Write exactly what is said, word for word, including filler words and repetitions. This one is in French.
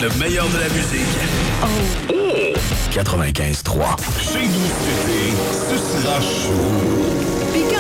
Le meilleur de la musique. Oh! quatre-vingt-quinze trois. Chez nous, cet été, ce sera chaud.